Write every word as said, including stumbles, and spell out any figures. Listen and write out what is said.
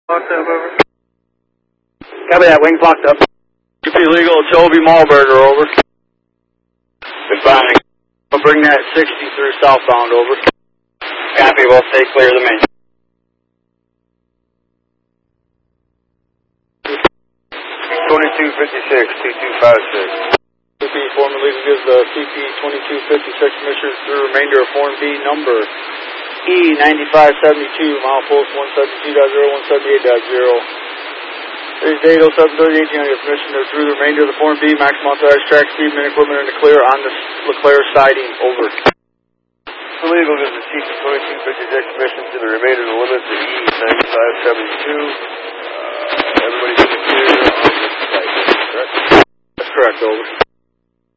Locked up, over. Copy that, wings locked up. U P legal, Toby Malberger, over. Goodbye. I'll bring that sixty through southbound, over. Copy, we'll stay clear of the main. twenty-two fifty-six, two two five six. C P former legal gives the C P twenty-two fifty-six mission through remainder of Form B number E ninety-five seventy-two, mile pulse one seventy-two point zero, one seventy-eight point zero. Today's date oh seven thirty eighteen on your permission to through the remainder of the Form B, maximum authorized track speed, min equipment in the clear on the LeClaire siding, over. The legal gives the C P twenty-two fifty-six mission to the remainder of the limits of E ninety-five seventy-two. Uh, everybody's in the clear on this site, correct? That's correct, over.